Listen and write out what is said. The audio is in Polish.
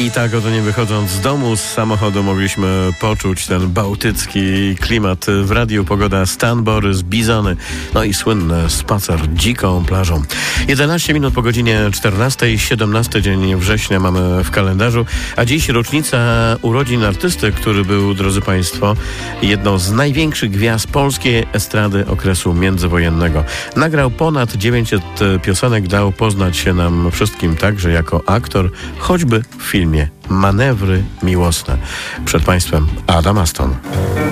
I tak oto nie wychodząc z domu, z samochodu mogliśmy poczuć ten bałtycki klimat. W radiu pogoda Stan Borys, bizony, no i słynny spacer dziką plażą. 11 minut po godzinie 14, 17 dzień września mamy w kalendarzu, a dziś rocznica urodzin artysty, który był, drodzy Państwo, jedną z największych gwiazd polskiej estrady okresu międzywojennego. Nagrał ponad 900 piosenek, dał poznać się nam wszystkim także jako aktor, choćby w filmie Manewry miłosne. Przed Państwem Adam Aston.